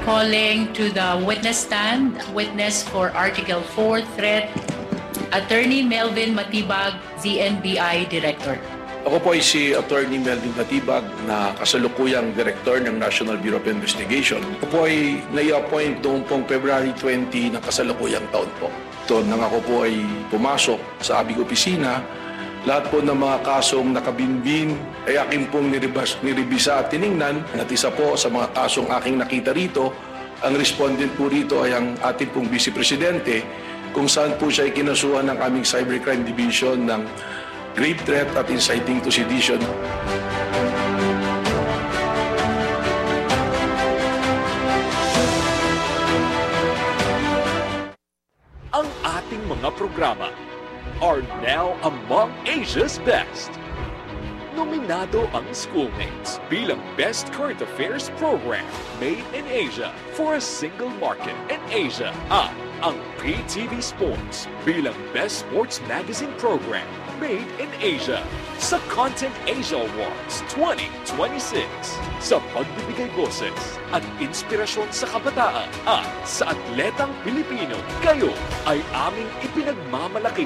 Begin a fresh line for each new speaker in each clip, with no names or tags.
calling to the witness stand, witness for Article 4 threat, Attorney Melvin Matibag, ZNBI Director.
Ako po ay si Attorney Melvin Matibag na kasalukuyang Director ng National Bureau of Investigation. Ako po ay nai-appoint noong pong February 20 ng kasalukuyang taon po. Ito nang ako po ay pumasok sa aming opisina, lahat po ng mga kasong nakabinbin ay aking pong niribisa at tiningnan. At isa po sa mga kasong aking nakita rito, ang respondent po rito ay ang ating pong Vice Presidente, kung saan po siya ay kinasuhan ng aming Cybercrime Division ng grave threat at inciting to sedition.
Ang ating mga programa are now among Asia's best. Nominado ang Schoolmates bilang Best Current Affairs Program Made in Asia for a Single Market in Asia at ang PTV Sports bilang Best Sports Magazine Program Made in Asia sa Content Asia Awards 2026 sa pagbibigay boses at inspirasyon sa kabataan at sa atletang Pilipino. Kayo ay aming ipinagmamalaki.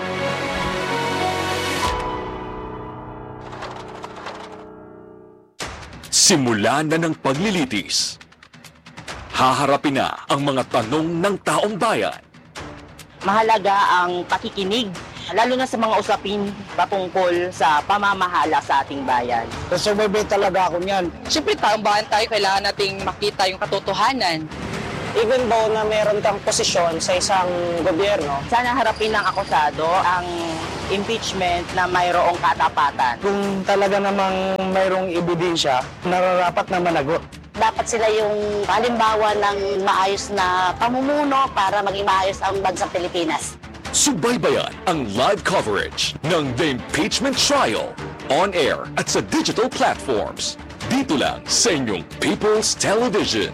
Simula na ng paglilitis. Haharapin na ang mga tanong ng taong bayan.
Mahalaga ang pakikinig, lalo na sa mga usapin patungkol sa pamamahala sa ating bayan.
Survivor talaga ako niyan.
Siyempre, taong bayan tayo, kailangan nating makita yung katotohanan.
Even though na meron kang posisyon sa isang gobyerno,
Sana harapin ng akusado ang impeachment na mayroong katapatan.
kung talaga namang mayroong ebidensya, nararapat na managot.
Dapat sila yung halimbawa ng maayos na pamumuno para maging maayos ang bansang Pilipinas.
Subaybayan ang live coverage ng The Impeachment Trial on air at sa digital platforms. Dito lang sa inyong People's Television.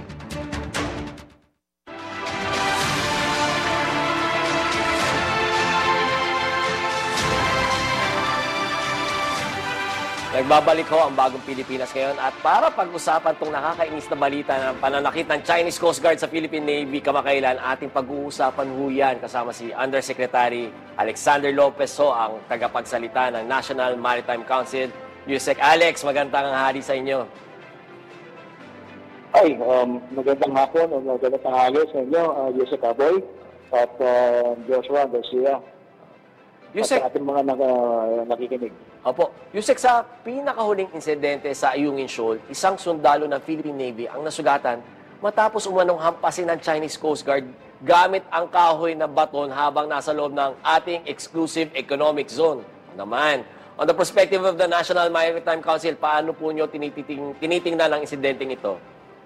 Nagbabalik ho ang bagong Pilipinas ngayon at para pag-usapan itong nakakainis na balita ng pananakit ng Chinese Coast Guard sa Philippine Navy kamakailan, ating pag-uusapan ho yan kasama si Undersecretary Alexander Lopez ho, ang tagapagsalita ng National Maritime Council. Yusek Alex, magandang hari sa inyo.
Ay, magandang hapon o magandang tanghali sa inyo, Yusek Aboy at Joshua Garcia.
Yusek,
at ating mga nakikinig.
Opo, Yusek, sa pinakahuling insidente sa Ayungin Shoal, isang sundalo ng Philippine Navy ang nasugatan matapos umanong hampasin ng Chinese Coast Guard gamit ang kahoy na baton habang nasa loob ng ating exclusive economic zone. Naman, on the perspective of the National Maritime Council, paano po nyo tinitingnan ang insidenteng ito?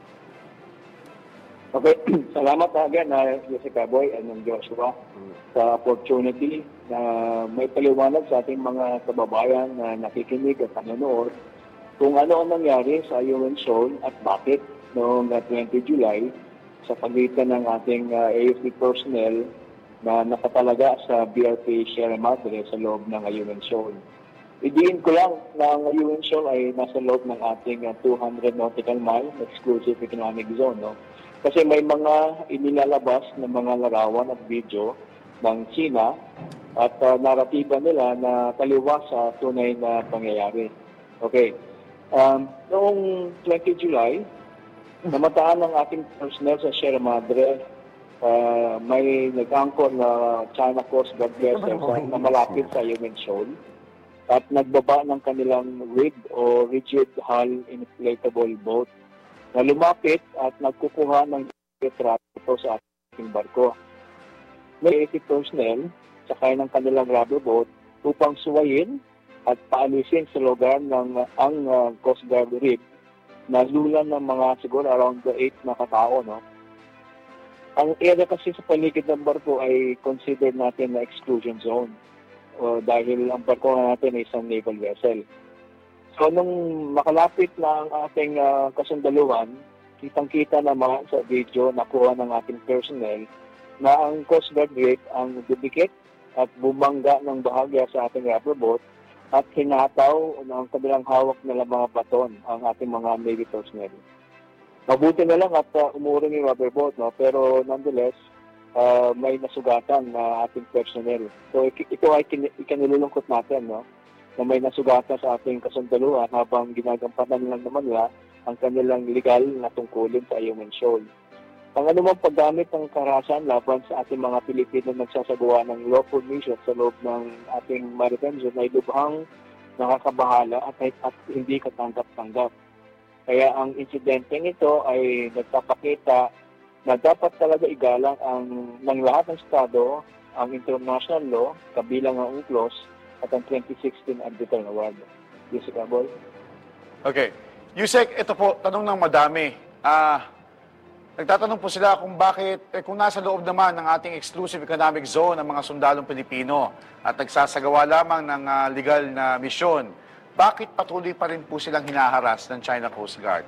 Okay, salamat again, Yusek Aboy and Joshua, sa opportunity na may paliwanag sa ating mga kababayan na nakikinig at nanonood kung ano ang nangyari sa Ayungin Shoal at bakit noong 20 July sa pagitan ng ating AFP personnel na nakatalaga sa BRP Sierra Madre sa loob ng Ayungin Shoal. Idiin ko lang na ang Ayungin Shoal ay nasa loob ng ating 200 nautical mile exclusive economic zone. No? Kasi may mga inilalabas na mga larawan at video ng China at naratiba nila na taliwas sa tunay na pangyayari. Okay. Noong 20 July, namataan ng ating personnel sa Sierra Madre. May nag-angkor na China Coast Guard vessel na malapit sa Ayungin Shoal at nagbaba ng kanilang RIG o Rigid Hull Inflatable Boat na lumapit at nagkukuha ng retrato sa ating barko. May 80 personnel sakay ng kanilang rubber boat upang suwayin at paalisin sa lugar ng ang Coast Guard rig na lulan ng mga siguro around 8 na katao. No? Ang area kasi sa paligid ng barko ay considered natin na exclusion zone dahil ang barko natin ay isang naval vessel. So, nung makalapit na ang ating kasundaluhan, kitang-kita naman sa video nakuha ng ating personnel na ang Coast Guard rig ang dudikit at bumangga ng bahagya sa ating rubber boat at hinataw ng kabilang hawak na mga baton ang ating mga Navy personnel. Mabuti na lang at umurong yung rubber boat, no? Pero nonetheless, may nasugatan na ating personnel. So ito ay ikinilulungkot natin, no? Na may nasugatan sa ating kasundaluhan habang ginagampanan lang naman nila ang kanilang legal na tungkulin sa Ayungin Shoal. Ang anumang paggamit ng karahasan laban sa ating mga Pilipino nagsasagawa ng lawful mission sa loob ng ating maritime zone ay lubhang nakakabahala at hindi katanggap-tanggap. Kaya ang insidente nito ay nagpapakita na dapat talaga igalang ng lahat ng Estado ang international law, kabilang ang UNCLOS at ang 2016 Arbitral Award. Jessica Boy.
Okay. Yusek, ito po, tanong ng madami. Nagtatanong po sila kung bakit, kung nasa loob naman ng ating exclusive economic zone ang mga sundalong Pilipino at nagsasagawa lamang ng legal na misyon, bakit patuloy pa rin po silang hinaharas ng China Coast Guard?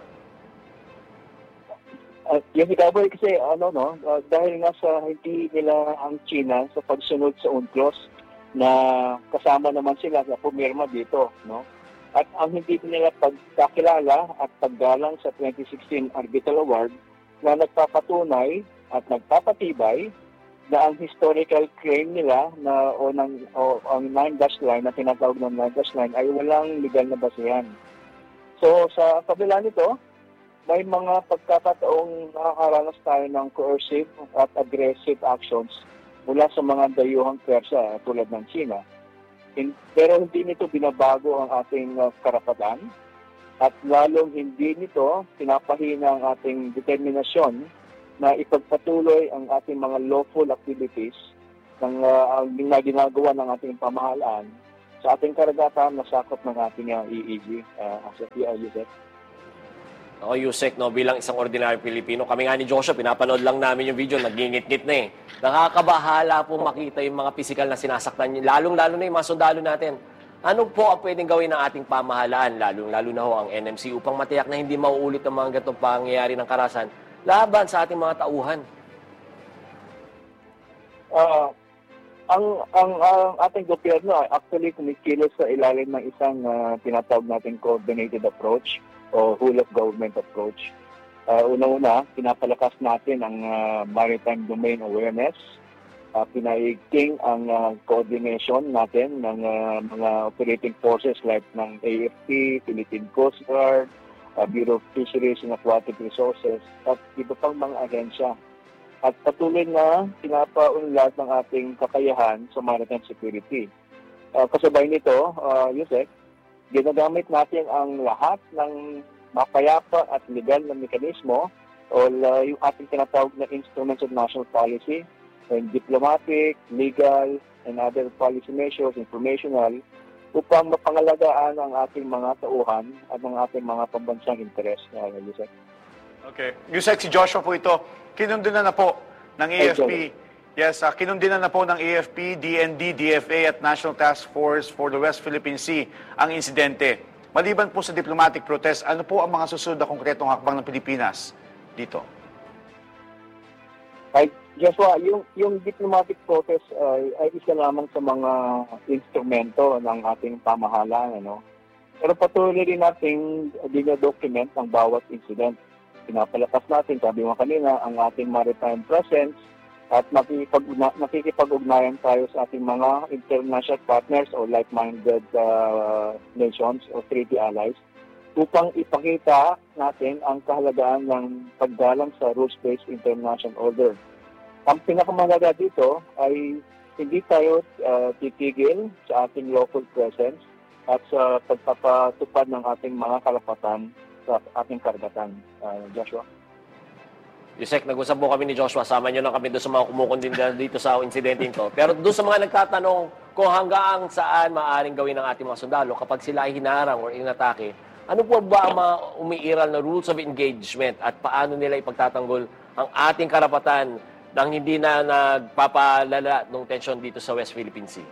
Yung ikaboy kasi dahil nga sa hindi nila ang China sa pagsunod sa UNCLOS na kasama naman sila sa pumirma dito, no? At ang hindi nila pagkakilala at paggalang sa 2016 Arbitral Award na nagpapatunay at nagpapatibay na ang historical claim nila na ang 9-dash line na tinatawag ng 9-dash line ay walang legal na basehan. So sa kabila nito, may mga pagkakataong nakakaranas tayo ng coercive at aggressive actions mula sa mga dayuhang pwersa tulad ng China. Pero hindi nito binabago ang ating karapatan at lalong hindi nito pinapahina ang ating determinasyon na ipagpatuloy ang ating mga lawful activities na ginagawa ng ating pamahalaan sa ating karagatan na sakop ng ating EEG. Yusek.
Ako, Yusek, no, bilang isang ordinaryong Pilipino, kami nga ni Joshua, pinapanood lang namin yung video, nagingit-ngit na eh. Nakakabahala po makita yung mga pisikal na sinasaktan, lalong-lalo na yung mga sundalo natin. Ano po ang pwedeng gawin ng ating pamahalaan, lalong-lalo na ho ang NMC, upang matiyak na hindi mauulit ang mga ganitong pangyayari ng karahasan laban sa ating mga tauhan?
Ang ating gobyerno ay actually kumikilos sa ilalim ng isang tinatawag nating coordinated approach o whole of government approach. Una-una, pinapalakas natin ang maritime domain awareness. Pinaigting ang coordination natin ng mga operating forces like ng AFP, Philippine Coast Guard, Bureau of Fisheries and Aquatic Resources, at iba pang mga ahensya. At patuloy na pinapaunlad ng ating kakayahan sa maritime security. Kasabay nito, Yusek, ginagamit natin ang lahat ng mapayapa at legal na mekanismo o yung ating tinatawag na instruments of national policy, and diplomatic, legal, and other policy measures, informational, upang mapangalagaan ang ating mga tauhan at ang ating mga pambansang interes. Yusek.
Okay. Yusek, si Joshua po ito. Kinundunan na po ng AFP. Yes, kinundinan na po ng AFP, DND, DFA at National Task Force for the West Philippine Sea ang insidente. Maliban po sa diplomatic protest, ano po ang mga susunod na konkretong hakbang ng Pilipinas dito?
Joshua, yung diplomatic protest ay isa lamang sa mga instrumento ng ating pamahalaan. Pero patuloy rin nating dinodocument ang bawat incident. Pinapalakas natin, sabi mo kanina, ang ating maritime presence at nakikipag-ugnayan tayo sa ating mga international partners o like-minded nations o treaty allies upang ipakita natin ang kahalagaan ng paggalang sa rules-based international order. Ang pinakamahalaga dito ay hindi tayo titigil sa ating local presence at sa pagpapatupad ng ating mga karapatan sa ating karagatan. Joshua?
Yusek, nag-usap po kami ni Joshua. Sama nyo na kami doon sa mga kumukundin dito sa insidente ito. Pero doon sa mga nagtatanong kung hanggang saan maaaring gawin ng ating mga sundalo kapag sila ay hinarang o inatake, ano po ba ang mga umiiral na rules of engagement at paano nila ipagtatanggol ang ating karapatan nang hindi na nagpapalala ng tensyon dito sa West Philippine Sea?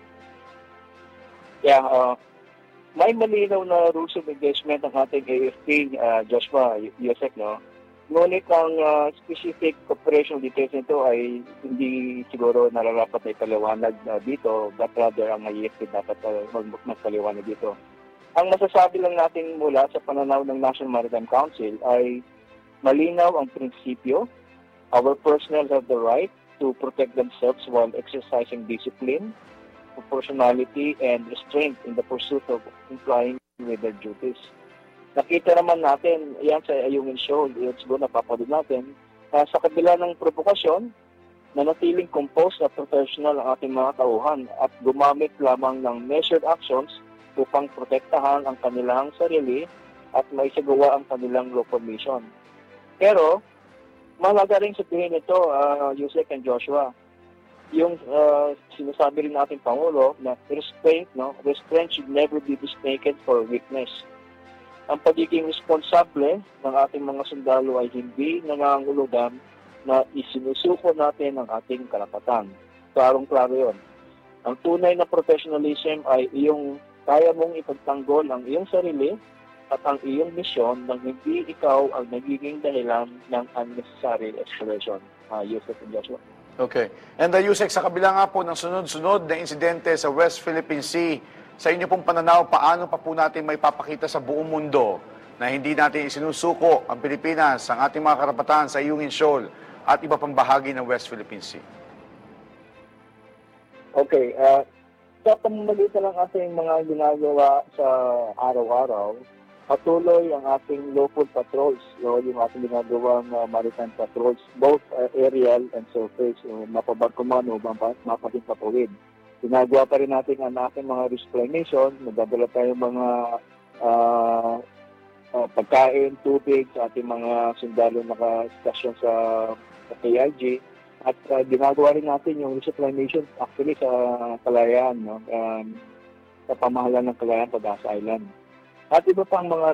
Yeah, may malinaw na rules of engagement ang ating AFP, Joshua, Yusek, no? Ngunit ang specific operational details nito ay hindi siguro nararapat na ipaliwanag dito, but rather ang AFP dapat magpaliwanag dito. Ang masasabi lang natin mula sa pananaw ng National Maritime Council ay Malinaw ang prinsipyo. Our personnel have the right to protect themselves while exercising discipline, proportionality, and restraint in the pursuit of complying with their duties. Nakita naman natin, yan sa Ayungin Shoal, it's go napapanood natin, sa kabila ng provokasyon, nanatiling composed at professional ang ating mga tauhan at gumamit lamang ng measured actions upang protektahan ang kanilang sarili at maisagawa ang kanilang local mission. Pero, mahalaga rin sabihin ito, Yusek and Joshua, yung sinasabi rin natin Pangulo na restraint should never be mistaken for weakness. Ang pagiging responsable ng ating mga sundalo ay hindi nangangulugan na isinusuko natin ang ating karapatan. Klarong-klaro yun. Ang tunay na professionalism ay iyong kaya mong ipagtanggol ang iyong sarili at ang iyong misyon nang hindi ikaw ang nagiging dahilan ng unnecessary escalation. Yusek and Joshua.
Okay. And Yusek, sa kabila nga po ng sunod-sunod na insidente sa West Philippine Sea, sa inyo pong pananaw, paano pa po natin may papakita sa buong mundo na hindi natin isinusuko ang Pilipinas, ang ating mga karapatan sa Ayungin Shoal at iba pang bahagi ng West Philippine Sea?
Okay. Sa pamamagitan ng ating mga ginagawa sa araw-araw, patuloy ang ating local patrols, yung ating ginagawang maritime patrols, both aerial and surface, mapabarko man o mapating patawid. Ginagawa pa rin natin ang ating mga reclamation, nagdadala tayong mga pagkain, tubig sa ating mga sundalo nakastasyon sa KIG, at ginagawa rin natin yung reclamation actually sa Kalayaan, sa pamahalaan ng Kalayaan, Pag-asa Island. At iba pang mga